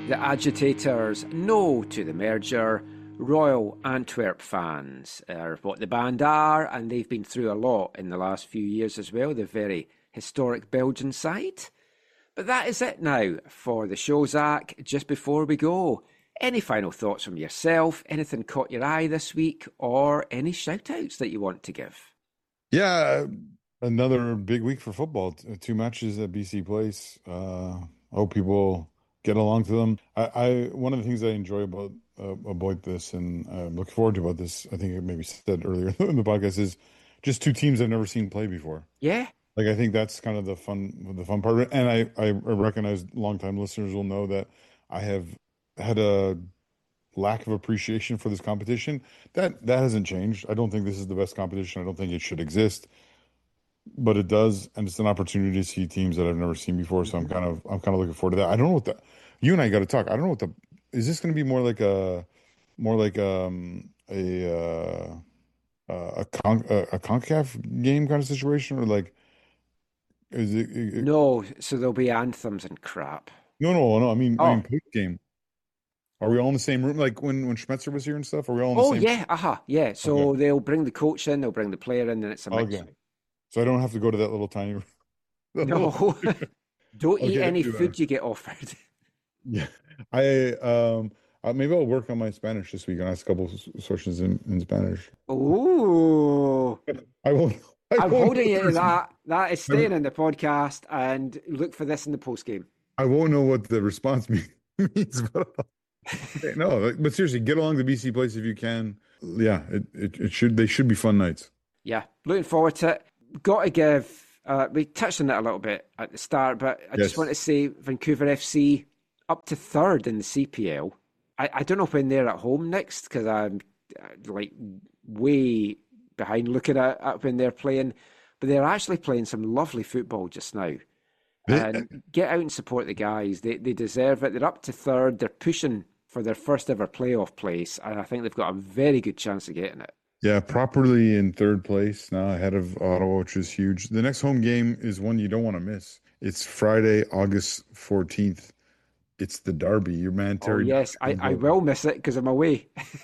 The agitators, no to the merger. Royal Antwerp fans are what the band are, and they've been through a lot in the last few years as well, the very historic Belgian side. But that is it now for the show, Zach. Just before we go, any final thoughts from yourself? Anything caught your eye this week, or any shout-outs that you want to give? Yeah, another big week for football. 2 matches at BC Place. I hope people get along to them. I one of the things I enjoy about this, and I'm looking forward to about this, I think it maybe said earlier in the podcast, is just 2 teams I've never seen play before. Yeah. Like, I think that's kind of the fun part of it. And I recognize longtime listeners will know that I have had a lack of appreciation for this competition. That hasn't changed. I don't think this is the best competition. I don't think it should exist, but it does, and it's an opportunity to see teams that I've never seen before. So I'm kind of looking forward to that. I don't know what you and I got to talk. I don't know what is this going to be more like a CONCACAF game kind of situation, or like is it? No, so there'll be anthems and crap. No. I mean post game. Are we all in the same room? Like when Schmetzer was here and stuff? Are we all in the same room? Yeah. So okay. They'll bring the coach in, they'll bring the player in, and it's a mix. Okay. So I don't have to go to that little tiny room. No. Don't eat any food you get offered. Yeah. Maybe I'll work on my Spanish this week and ask a couple of questions in Spanish. Ooh. I'm holding you to that. That is staying in the podcast, and look for this in the post game. I won't know what the response means, but no, but seriously, get along to BC Place if you can. Yeah, they should be fun nights. Yeah, looking forward to it. Got to give. We touched on it a little bit at the start, but I just want to say Vancouver FC up to 3rd in the CPL. I don't know when they're at home next, because I'm like way behind looking at when they're playing, but they're actually playing some lovely football just now. And get out and support the guys. They deserve it. They're up to 3rd. They're pushing for their first ever playoff place, and I think they've got a very good chance of getting it. Yeah, properly in 3rd place now, ahead of Ottawa, which is huge. The next home game is one you don't want to miss. It's Friday, August 14th. It's the Derby. Your man Terry. Oh, yes, I will miss it because I'm away.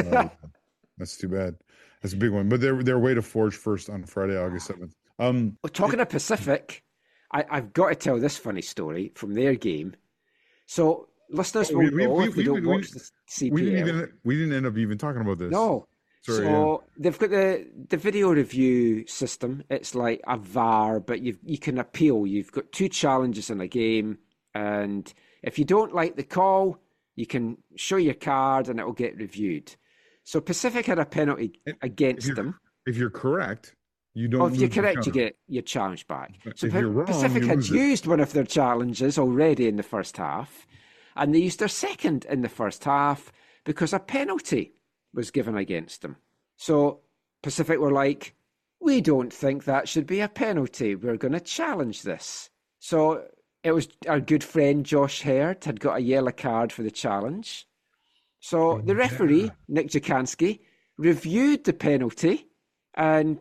That's too bad. That's a big one. But they're away to Forge first on Friday, August 7th. Talking of Pacific, I've got to tell this funny story from their game. So listeners will know if they don't watch the CPL. We didn't end up even talking about this. No. Sorry, so they've got the video review system. It's like a VAR, but you can appeal. You've got 2 challenges in a game, and if you don't like the call, you can show your card and it will get reviewed. So Pacific had a penalty against them. If you're correct, you don't. If you're correct, you get your challenge back. So if you're wrong, Pacific had used one of their challenges already in the first half, and they used their second in the first half because a penalty was given against them. So Pacific were like, we don't think that should be a penalty. We're going to challenge this. So it was our good friend Josh Herd had got a yellow card for the challenge. So the referee, Nick Jakanski, reviewed the penalty and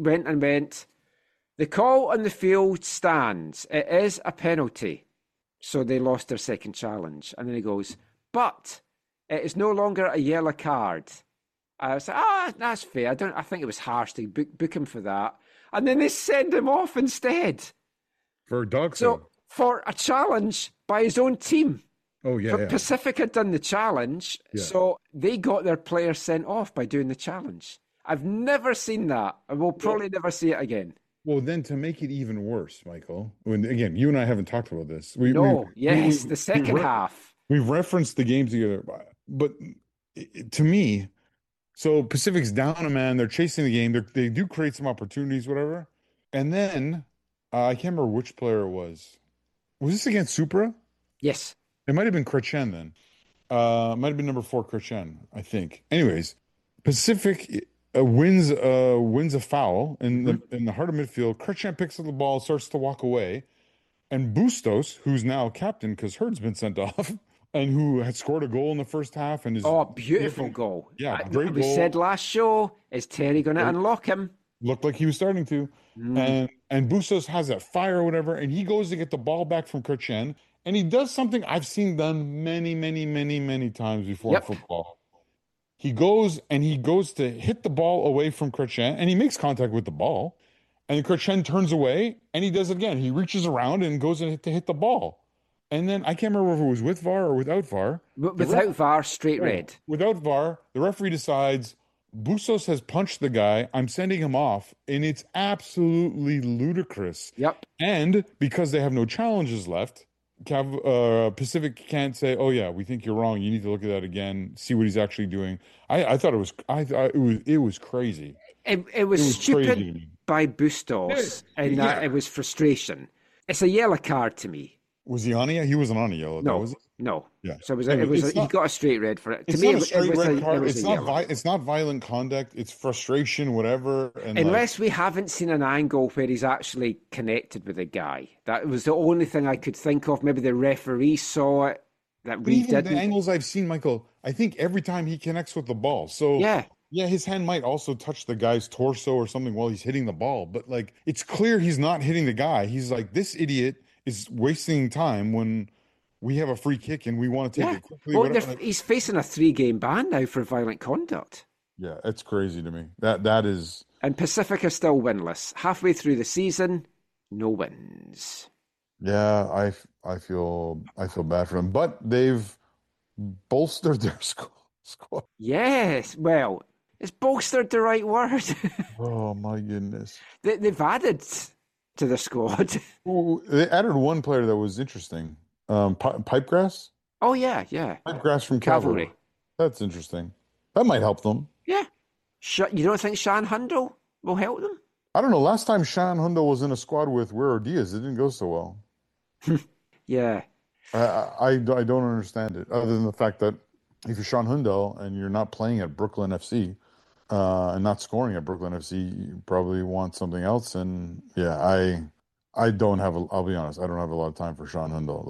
went, the call on the field stands. It is a penalty. So they lost their second challenge. And then he goes, but it is no longer a yellow card. I was like, that's fair. I think it was harsh to book him for that. And then they send him off instead. For a dog So for a challenge by his own team. Oh, yeah. Pacific had done the challenge, so they got their player sent off by doing the challenge. I've never seen that. I will probably never see it again. Well, then to make it even worse, Michael, again, you and I haven't talked about this. The second half. We've referenced the games together, but to me, so Pacific's down a man, they're chasing the game, they do create some opportunities, whatever. And then, I can't remember which player it was. Was this against Supra? Yes. It might have been Chrétien then. It might have been number 4 Chrétien, I think. Anyways, Pacific wins a foul in the heart of midfield. Chrétien picks up the ball, starts to walk away, and Bustos, who's now captain because Herd's been sent off, and who had scored a goal in the first half, and is beautiful goal. Yeah, great goal. We said last show, is Terry going to unlock him? Looked like he was starting to, and Bustos has that fire or whatever, and he goes to get the ball back from Chrétien, and he does something I've seen done many, many, many, many times before in Yep. football. He goes to hit the ball away from Chrétien, and he makes contact with the ball. And Chrétien turns away, and he does it again. He reaches around and goes in to hit the ball. And then I can't remember if it was with VAR or without VAR. Without VAR, straight red. Without VAR, the referee decides Bustos has punched the guy. I'm sending him off, and it's absolutely ludicrous. Yep. And because they have no challenges left, Pacific can't say, "Oh yeah, we think you're wrong. You need to look at that again, see what he's actually doing." I thought it was crazy. It was stupid by Bustos, and that it was frustration. It's a yellow card to me. Was he on it? He wasn't on a yellow. No, was it? no. Yeah. So he got a straight red for it. To me, it was a yellow. It's not violent conduct. It's frustration, whatever. And unless we haven't seen an angle where he's actually connected with the guy. That was the only thing I could think of. Maybe the referee saw it. That we even didn't. The angles I've seen, Michael, I think every time he connects with the ball. So yeah, his hand might also touch the guy's torso or something while he's hitting the ball. But like, it's clear he's not hitting the guy. He's like, this idiot is wasting time when we have a free kick and we want to take it quickly. Well, he's facing a 3-game ban now for violent conduct. Yeah, it's crazy to me. That is. And Pacific are still winless. Halfway through the season, no wins. Yeah, I feel bad for them, but they've bolstered their squad. Yes, well, is bolstered the right word? Oh my goodness! They've added to the squad. Well, they added one player that was interesting. Pipegrass. Oh yeah. Pipegrass from Cavalry. That's interesting. That might help them. Yeah. You don't think Sean Hundle will help them? I don't know. Last time Sean Hundle was in a squad with Wero Diaz, it didn't go so well. Yeah. I don't understand it, other than the fact that if you're Sean Hundle and you're not playing at Brooklyn FC and not scoring at Brooklyn FC, you probably want something else. And yeah, I don't have I'll be honest, I don't have a lot of time for Sean Hundle.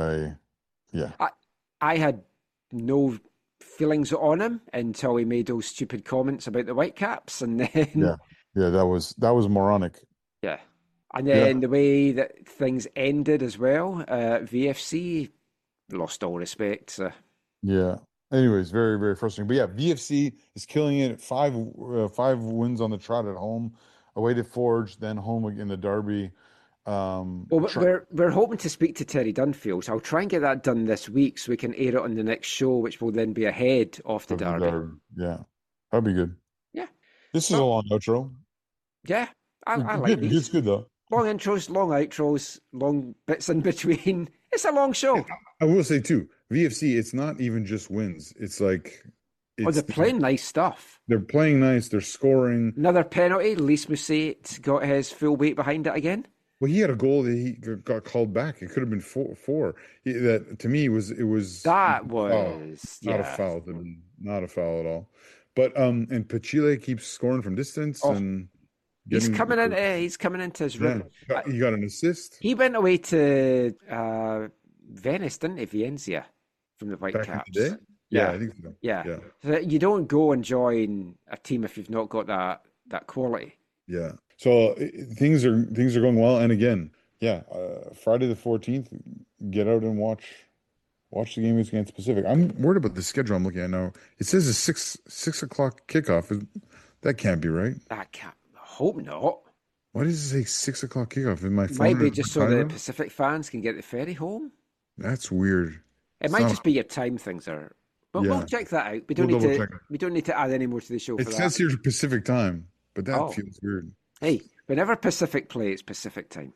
I had no feelings on him until he made those stupid comments about the Whitecaps, and then that was moronic. Yeah. And then the way that things ended as well, VFC lost all respect. So. Yeah. Anyways, very, very frustrating. But yeah, VFC is killing it. Five wins on the trot at home, away to Forge, then home in the Derby. We're hoping to speak to Terry Dunfield, so I'll try and get that done this week so we can air it on the next show, which will then be ahead of the Derby. Yeah, that'd be good. Yeah. This is a long outro. Yeah, I like these. It's good though. Long intros, long outros, long bits in between. It's a long show. I will say too, VFC, it's not even just wins. It's like... they're playing nice stuff. They're playing nice. They're scoring. Another penalty. Lys Mousset got his full weight behind it again. Well, he had a goal that he got called back. It could have been four. That to me was not a foul. Not a foul at all. But and Pachile keeps scoring from distance and he's coming into his room. He got an assist. He went away to Venice, didn't he? Valencia from the Whitecaps. Yeah, I think so. Yeah. So you don't go and join a team if you've not got that quality. Yeah. So things are going well. And again, Friday the 14th, get out and watch the game against Pacific. I'm worried about the schedule I'm looking at now. It says a 6 o'clock kickoff. That can't be right. That can't. I hope not. Why does it say 6 o'clock kickoff in my phone? Might be just so the Pacific fans can get the ferry home. That's weird. It might just be your time things are. But we'll check that out. We don't need to add any more to the show. It says here Pacific time, but that feels weird. Hey, whenever Pacific play, it's Pacific time.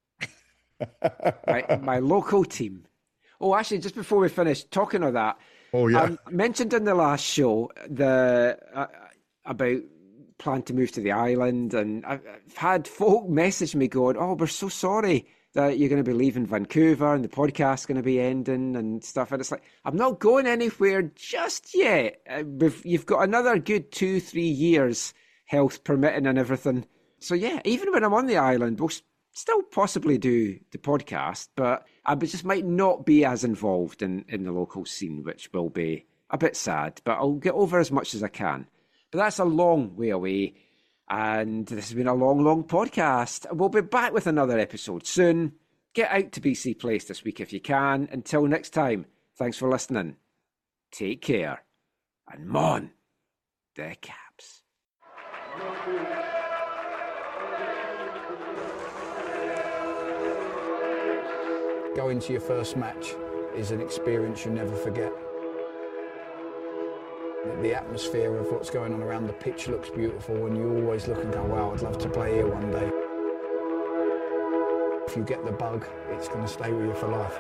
my local team. Oh, actually, just before we finish, talking of that. Oh, yeah. Mentioned in the last show about plan to move to the island, and I've had folk message me going, "Oh, we're so sorry that you're going to be leaving Vancouver and the podcast's going to be ending and stuff." And it's like, I'm not going anywhere just yet. You've got another good 2-3 years, health permitting and everything. So yeah, even when I'm on the island, we'll still possibly do the podcast, but I just might not be as involved in the local scene, which will be a bit sad, but I'll get over as much as I can. But that's a long way away, and this has been a long, long podcast. We'll be back with another episode soon. Get out to BC Place this week if you can. Until next time, thanks for listening. Take care. And mon, the Caps. Going to your first match is an experience you never forget. The atmosphere of what's going on around the pitch looks beautiful, and you always look and go, wow, I'd love to play here one day. If you get the bug, it's going to stay with you for life.